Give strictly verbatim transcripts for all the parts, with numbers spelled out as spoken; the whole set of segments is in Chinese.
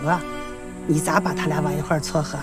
合，你咋把他俩往一块儿撮合？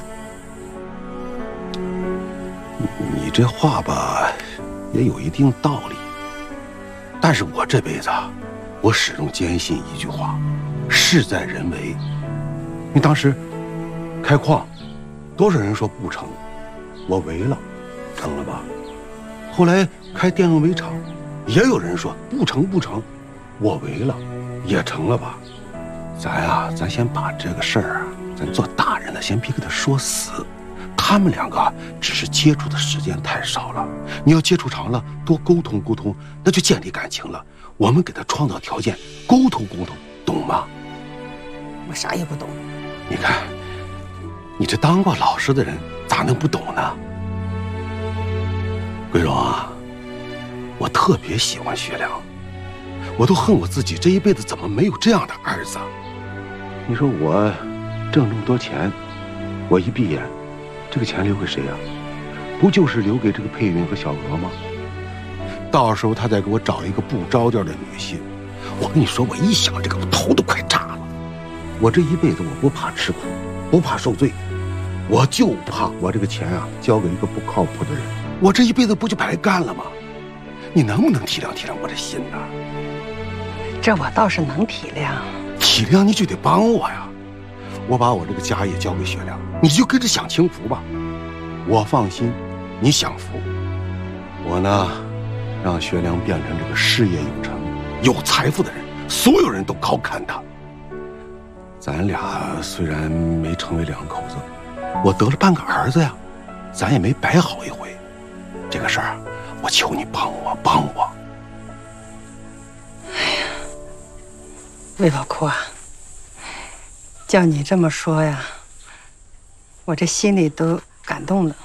你这话吧，也有一定道理。但是我这辈子啊，我始终坚信一句话：事在人为。你当时开矿，多少人说不成，我为了，成了吧？后来开电动煤厂，也有人说不成不成，我为了，也成了吧？咱呀、啊，咱先把这个事儿啊，咱做大人的先别给他说死。他们两个只是接触的时间太少了，你要接触长了，多沟通沟通，那就建立感情了。我们给他创造条件，沟通沟通，懂吗？ 我啥也不懂。 你看，你这当过老师的人，咋能不懂呢？桂荣啊，我特别喜欢学良，我都恨我自己这一辈子怎么没有这样的儿子。你说我挣这么多钱，我一闭眼，这个钱留给谁呀、啊？不就是留给这个佩云和小娥吗？到时候他再给我找一个不着调的女婿，我跟你说，我一想这个，我头都快炸了。我这一辈子我不怕吃苦，不怕受罪，我就怕我这个钱啊交给一个不靠谱的人，我这一辈子不就白干了吗？你能不能体谅体谅我这心呢？ 这我倒是能体谅。 体谅你就得帮我呀！我把我这个家业交给学良，你就跟着享清福吧。我放心，你享福。我呢，让学良变成这个事业有成、有财富的人，所有人都高看他。咱俩虽然没成为两口子，我得了半个儿子呀，咱也没白好一回。这个事儿，我求你帮我，帮我。 哎呀，魏宝库啊，叫你这么说呀，我这心里都感动了。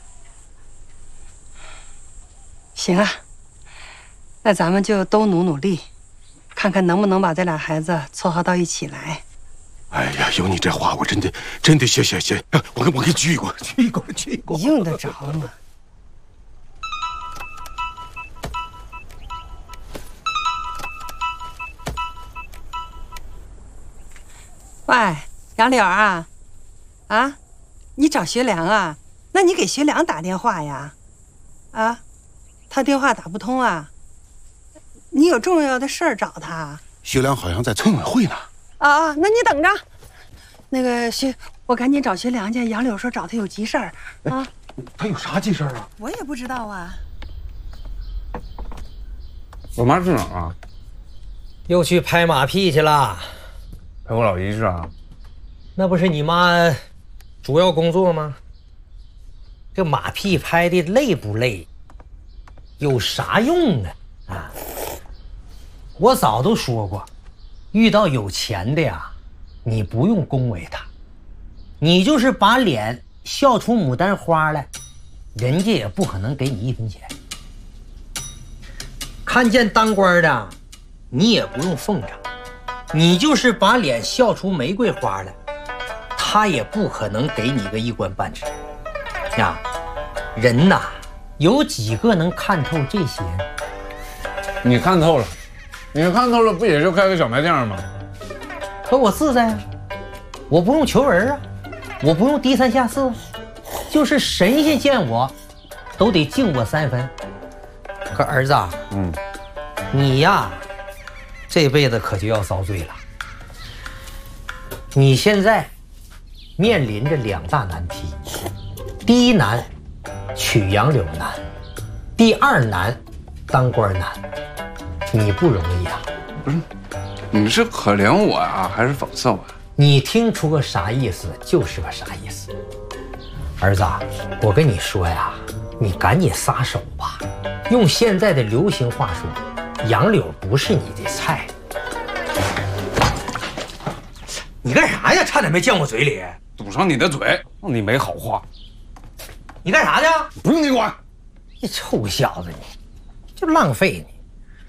行啊，那咱们就都努努力，看看能不能把这俩孩子撮合到一起来。 哎呀，有你这话，我真的真的谢谢谢，我给我给你鞠一躬，鞠一躬，鞠一躬。 你用得着吗？喂，杨柳啊，啊，你找学良啊？那你给学良打电话呀？啊，他电话打不通啊？你有重要的事儿找他？ 学良好像在村委会呢。 啊啊，那你等着。那个学，我赶紧找学良去。杨柳说找他有急事儿啊。 他有啥急事啊？ 我也不知道啊。 我妈去哪儿啊？ 又去拍马屁去了。 陪我老姨是啊？ 那不是你妈主要工作吗？这马屁拍的累不累？有啥用啊？啊！我早都说过，遇到有钱的呀，你不用恭维他，你就是把脸笑出牡丹花来，人家也不可能给你一分钱。看见当官的，你也不用奉承，你就是把脸笑出玫瑰花来，他也不可能给你个一官半职。呀，人呐，有几个能看透这些呢？ 你看透了，你看透了，不也就开个小卖店吗？ 可我自在啊，我不用求人啊，我不用低三下四，就是神仙见我，都得敬我三分。可儿子， 嗯， 你呀，这辈子可就要遭罪了。你现在面临着两大难题，第一难，娶杨柳难；第二难，当官难。你不容易啊！ 不是，你是可怜我呀，还是讽刺我呀？ 你听出个啥意思，就是个啥意思。儿子，我跟你说呀，你赶紧撒手吧。用现在的流行话说，杨柳不是你的菜。你干啥呀？差点没溅我嘴里。 堵上你的嘴，让你没好话。 你干啥去？ 不用你管。 你臭小子，你就浪费你。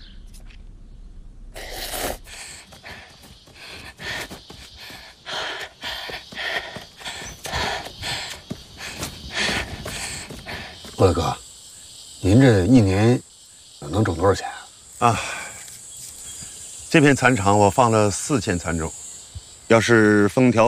郭大哥，您这一年能挣多少钱啊？ 啊，这片蚕场我放了四千蚕种，要是风调